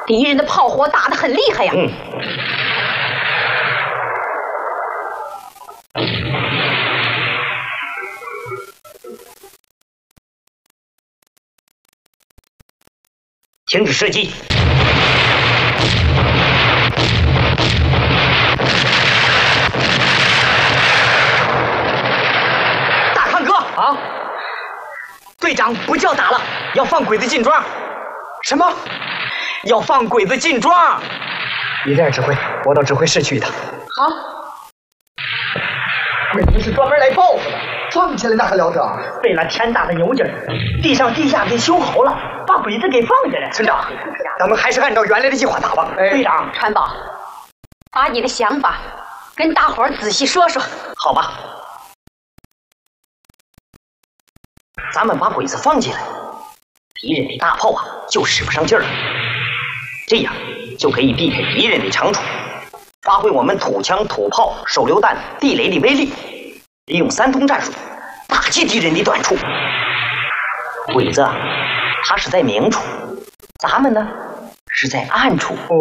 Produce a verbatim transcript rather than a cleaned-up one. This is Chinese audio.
敌人的炮火打得很厉害呀。 嗯。停止射击！大康哥啊！队长不叫打了，要放鬼子进庄。什么？要放鬼子进庄？你这样指挥，我到指挥室去一趟。 好。 鬼子是专门来报复的，放起来那还了得？ 被那天大的牛劲儿，地上地下给修好了，把鬼子给放下来。 村长，咱们还是按照原来的计划打吧。 哎、队长， 川宝，把你的想法跟大伙儿仔细说说。 好吧，咱们把鬼子放进来，敌人的大炮啊就使不上劲儿了，这样就可以避开敌人的长处，发挥我们土枪、土炮、手榴弹、地雷的威力，利用三通战术打击敌人的短处。鬼子啊，他是在明处，咱们呢是在暗处。